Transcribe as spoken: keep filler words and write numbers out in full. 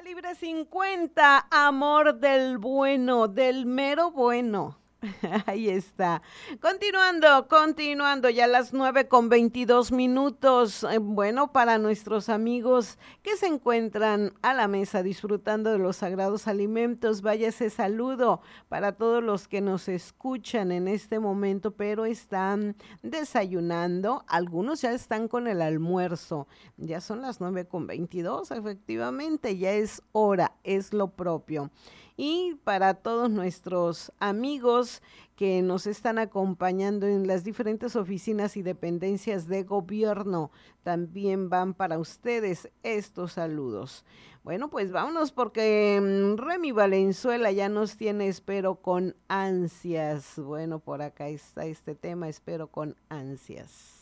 Calibre cincuenta, amor del bueno, del mero bueno. Ahí está. Continuando, continuando, ya las nueve con veintidós minutos. Eh, Bueno, para nuestros amigos que se encuentran a la mesa disfrutando de los sagrados alimentos, vaya ese saludo para todos los que nos escuchan en este momento, pero están desayunando. Algunos ya están con el almuerzo. Ya son las nueve con veintidós, efectivamente, ya es hora, es lo propio. Y para todos nuestros amigos que nos están acompañando en las diferentes oficinas y dependencias de gobierno, también van para ustedes estos saludos. Bueno, pues vámonos porque mm, Remy Valenzuela ya nos tiene, espero, con ansias. Bueno, por acá está este tema, espero con ansias.